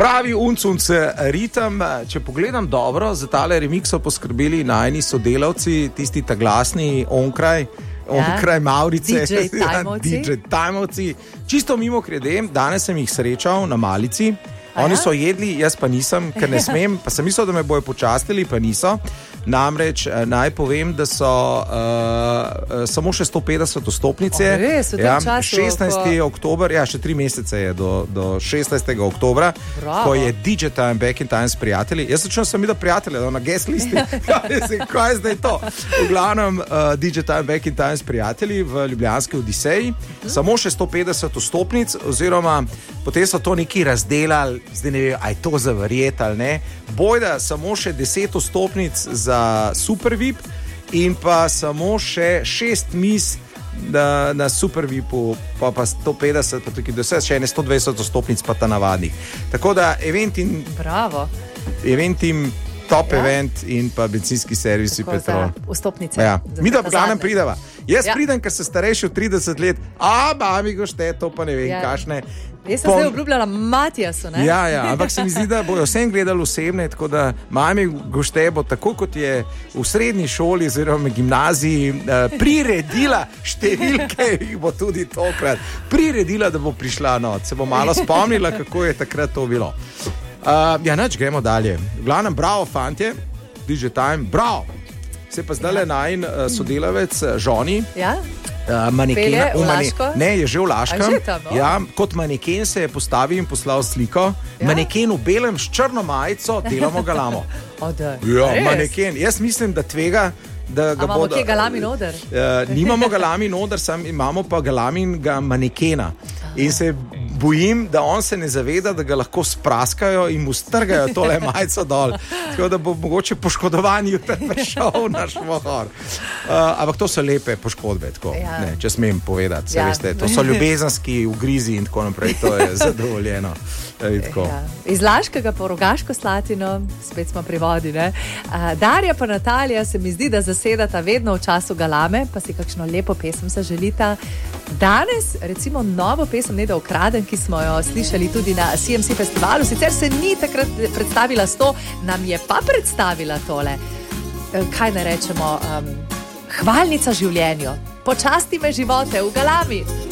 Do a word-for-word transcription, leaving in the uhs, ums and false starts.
Pravi uncunc ritem, če pogledam dobro, za tale remix so poskrbeli najni sodelavci, tisti ta glasni onkraj, onkraj ja. Maurice, D J Timovci. Čisto mimo kredem, danes sem jih srečal na Malici. Oni so jedli, jaz pa nisem, ker ne smem, pa sem mislil, da me bojo počastili, pa niso. Namreč naj povem, da so uh, samo še sto petdeset vstopnice. O, res, v tem času, šestnajstega oktobra, ja, še tri mesece je do, do šestnajstega oktobra, Bravo. Ko je D J Time Back in Time s prijatelji. Jaz začel sem videl prijatelje, na guest listi. Kaj je zdaj to? V glavnem uh, D J Time Back in Time s prijatelji v Ljubljanski Odiseji. Hmm. Samo še sto petdeset vstopnic, oziroma potem so to neki razdelali. Zdaj ne vem, a je to za verjeti ali ne. Bojda samo še deset vstopnic za Super V I P in pa samo še šest mis na, na Super V I P-u, pa, pa sto petdeset, pa tukaj deset, še ene sto dvajset vstopnic pa ta navadnih. Tako da Eventim, Bravo. Eventim top ja. Event in pa bencinski servisi Petrol. Vstopnice. Ja. Mi da v glavnem prideva. Jaz ja. pridem, ker se starejši od trideset let, a mami gošte, to pa ne vem, ja. kašne. Jaz sem Pon... zdaj obljubljala Matijasu, ne? Ja, ja, ampak se mi zdi, da bojo vsem gledali osebne, tako da mami gošte bo tako, kot je v srednji šoli oziroma gimnaziji uh, priredila številke, jih bo tudi tokrat priredila, da bo prišla noč. Se bo malo spomnila, kako je takrat to bilo. Uh, ja, nač, gremo dalje. V glavnem, bravo, fantje, D J Time, bravo. Se pa zdaj le najn uh, sodelavec Žoni. Ja? Uh, manekena, Pelje, v Laško? Ne, je že v Laškem. No? Ja, kot maneken se je postavil in poslal sliko. Ja? Maneken v belem s črno majico, delamo galamo. Ja, maneken. Jaz mislim, da tvega, da ga imamo bodo... kje galamin oder? Uh, nimamo galamin oder, sam imamo pa galamin ga manekena. In se bojim, da on se ne zaveda, da ga lahko spraskajo in mu strgajo tole majico dol. Tako da bo mogoče poškodovan jutri prišel na šmohor. Uh, ampak to so lepe poškodbe, tako, ja. ne, če smem povedati. Ja. Veste, to so ljubezenski ugrizi in tako naprej. To je zadovoljeno. Ja. Iz Laškega po Rogaško Slatino, spet smo pri vodi. Ne? Uh, Darja pa Natalija se mi zdi, da zasedata vedno v času galame, pa si kakšno lepo pesem zaželita. Danes, recimo novo pesem Neda Ukraden, ki smo jo slišali tudi na C M C festivalu, sicer se ni takrat predstavila s to, nam je pa predstavila tole, kaj ne rečemo, um, hvalnica življenju. Počasti me živote v galami.